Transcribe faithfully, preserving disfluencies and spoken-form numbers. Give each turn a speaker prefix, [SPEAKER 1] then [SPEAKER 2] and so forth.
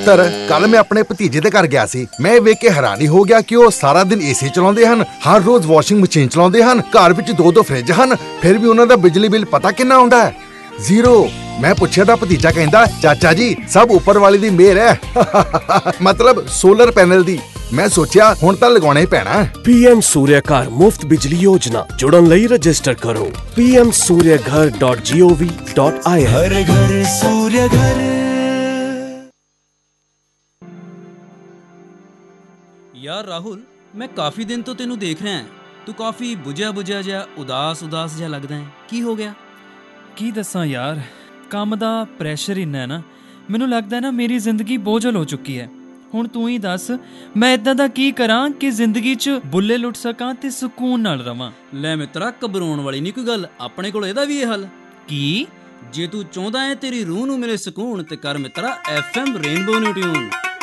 [SPEAKER 1] ਮਿੱਤਰ, ਕੱਲ ਮੈਂ ਆਪਣੇ ਭਤੀਜੇ ਦੇ ਘਰ ਗਿਆ ਸੀ। ਮੈਂ ਇਹ ਵੇਖ ਕੇ ਹੈਰਾਨੀ ਹੋ ਗਿਆ ਕਿ ਉਹ ਸਾਰਾ ਦਿਨ ਏਸੀ ਚਲਾਉਂਦੇ ਹਨ, ਹਰ ਰੋਜ਼ ਵਾਸ਼ਿੰਗ ਮਸ਼ੀਨ ਚਲਾਉਂਦੇ ਹਨ, ਘਰ ਵਿੱਚ ਦੋ ਦੋ ਫਰਿੱਜ ਹਨ, ਫਿਰ ਵੀ ਉਹਨਾਂ ਦਾ ਬਿਜਲੀ ਬਿੱਲ ਪਤਾ ਕਿੰਨਾ ਆਉਂਦਾ ਹੈ? ਜ਼ੀਰੋ। ਮੈਂ ਪੁੱਛਿਆ ਤਾਂ ਭਤੀਜਾ ਕਹਿੰਦਾ, ਚਾਚਾ ਜੀ ਸਭ ਉੱਪਰ ਵਾਲੀ ਦੀ ਮਿਹਰ ਹੈ। ਮਤਲਬ ਸੋਲਰ ਪੈਨਲ ਦੀ। ਮੈਂ ਸੋਚਿਆ ਹੁਣ ਤਾਂ ਲਗਾਉਣਾ ਹੀ ਪੈਣਾ।
[SPEAKER 2] ਪੀਐਮ ਸੂਰਿਆ ਘਰ ਮੁਫਤ ਬਿਜਲੀ ਯੋਜਨਾ ਜੁੜਨ ਲਈ ਰਜਿਸਟਰ ਕਰੋ ਪੀ ਐਮ ਸੂਰਿਆ ਘਰ ਡਾਟ ਜੀ ਓ ਵੀ ਡਾਟ ਆਈ ਐਨ।
[SPEAKER 3] ਹਰ ਘਰ ਸੂਰਿਆ ਘਰ।
[SPEAKER 4] ਯਾਰ ਰਾਹੁਲ, ਮੈਂ ਕਾਫੀ ਦਿਨ ਤੋਂ ਤੈਨੂੰ ਦੇਖ ਰਿਹਾ। ਤੂੰ ਕਾਫੀ ਬੁਝਿਆ ਬੁਝਿਆ ਜਿਹਾ, ਉਦਾਸ ਉਦਾਸ ਜਿਹਾ ਲੱਗਦਾ ਹੈ। ਕੀ ਹੋ ਗਿਆ?
[SPEAKER 5] ਕੀ ਦੱਸਾਂ ਯਾਰ, ਕੰਮ ਦਾ ਪ੍ਰੈਸ਼ਰ ਇੰਨਾ ਹੈ ਨਾ, ਮੈਨੂੰ ਲੱਗਦਾ ਨਾ ਮੇਰੀ ਜ਼ਿੰਦਗੀ ਬੋਝਲ ਹੋ ਚੁੱਕੀ ਹੈ। ਹੁਣ ਤੂੰ ਹੀ ਦੱਸ, ਮੈਂ ਇਦਾਂ ਦਾ ਕੀ ਕਰਾਂ ਕਿ ਜ਼ਿੰਦਗੀ 'ਚ ਬੁੱਲੇ ਲੁੱਟ ਸਕਾਂ ਤੇ ਸਕੂਨ ਨਾਲ ਰਵਾਂ।
[SPEAKER 4] ਲੈ ਮਿੱਤਰਾ, ਘਬਰਾਉਣ ਵਾਲੀ ਨਹੀਂ ਕੋਈ ਗੱਲ, ਆਪਣੇ ਕੋਲ ਇਹਦਾ ਵੀ ਇਹ ਹੱਲ।
[SPEAKER 5] ਕੀ?
[SPEAKER 4] ਜੇ ਤੂੰ ਚਾਹੁੰਦਾ ਹੈ ਤੇਰੀ ਰੂਹ ਨੂੰ ਮਿਲੇ ਸਕੂਨ, ਤੇ ਕਰ ਮਿੱਤਰਾ ਐਫ ਐਮ ਰੇਨਬੋ ਨੂੰ ਟਿਊਨ।